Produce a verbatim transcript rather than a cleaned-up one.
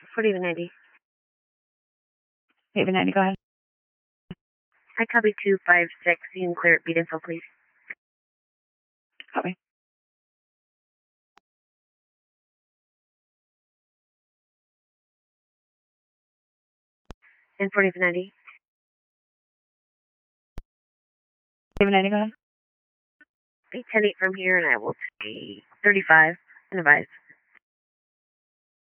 forty-seven ninety. forty-seven ninety, go ahead. I copy two five six. You can clear it. Beat info, please. Copy. And forty-seven ninety. forty-seven ninety, go ahead. Be ten eight from here, and I will take thirty-five and advise.